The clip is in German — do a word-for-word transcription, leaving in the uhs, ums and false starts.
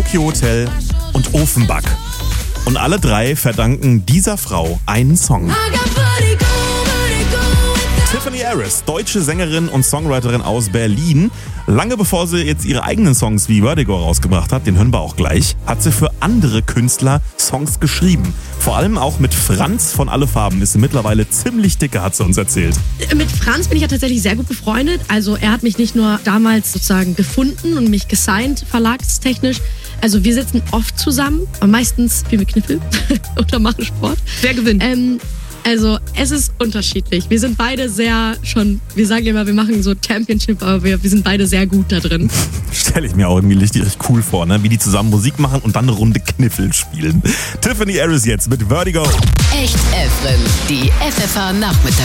Tokyo Hotel und Ofenback. Und alle drei verdanken dieser Frau einen Song. Tiffany Harris, deutsche Sängerin und Songwriterin aus Berlin. Lange bevor sie jetzt ihre eigenen Songs wie Vertigo rausgebracht hat, den hören wir auch gleich, hat sie für andere Künstler Songs geschrieben. Vor allem auch mit Franz von Alle Farben ist sie mittlerweile ziemlich dicke, hat sie uns erzählt. Mit Franz bin ich ja tatsächlich sehr gut befreundet. Also er hat mich nicht nur damals sozusagen gefunden und mich gesigned, verlagstechnisch. Also wir sitzen oft zusammen, aber meistens spielen wir Kniffel oder machen Sport. Wer gewinnt? Ähm, Also es ist unterschiedlich. Wir sind beide sehr schon, wir sagen immer, wir machen so Championship, aber wir, wir sind beide sehr gut da drin. Stelle ich mir auch irgendwie richtig cool vor, ne? Wie die zusammen Musik machen und dann eine Runde Kniffel spielen. Tiffany Harris jetzt mit Vertigo. Echt Efrem, die F F H Nachmittags